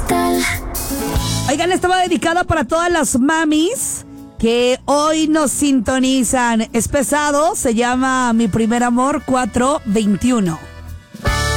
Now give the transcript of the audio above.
cristal. Oigan, esta va dedicada para todas las mamis que hoy nos sintonizan. Es pesado, se llama Mi Primer Amor 421.